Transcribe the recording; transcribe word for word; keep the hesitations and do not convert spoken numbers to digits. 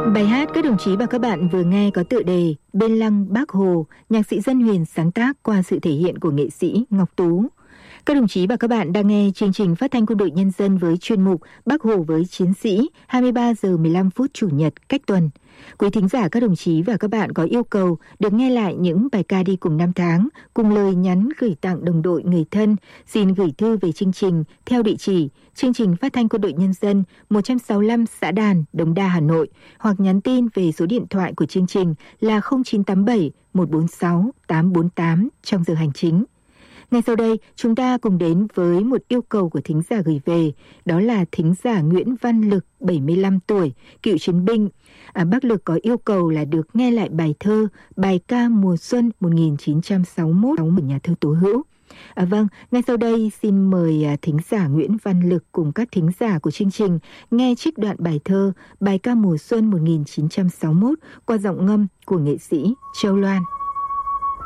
Bài hát các đồng chí và các bạn vừa nghe có tựa đề Bên Lăng Bác Hồ, nhạc sĩ Dân Huyền sáng tác qua sự thể hiện của nghệ sĩ Ngọc Tú. Các đồng chí và các bạn đang nghe chương trình phát thanh Quân đội Nhân dân với chuyên mục Bác Hồ với Chiến sĩ, hai mươi ba giờ mười lăm phút Chủ nhật cách tuần. Quý thính giả các đồng chí và các bạn có yêu cầu được nghe lại những bài ca đi cùng năm tháng, cùng lời nhắn gửi tặng đồng đội người thân, xin gửi thư về chương trình theo địa chỉ chương trình phát thanh Quân đội Nhân dân, một trăm sáu mươi lăm Xã Đàn, Đống Đa, Hà Nội, hoặc nhắn tin về số điện thoại của chương trình là không chín tám bảy một bốn sáu tám bốn tám trong giờ hành chính. Ngay sau đây, chúng ta cùng đến với một yêu cầu của thính giả gửi về, đó là thính giả Nguyễn Văn Lực, bảy mươi lăm tuổi, cựu chiến binh. À, bác Lực có yêu cầu là được nghe lại bài thơ, bài ca mùa xuân một nghìn chín trăm sáu mươi mốt của nhà thơ Tố Hữu. À, vâng, ngay sau đây xin mời à, thính giả Nguyễn Văn Lực cùng các thính giả của chương trình nghe trích đoạn bài thơ, bài ca mùa xuân một nghìn chín trăm sáu mươi mốt qua giọng ngâm của nghệ sĩ Châu Loan.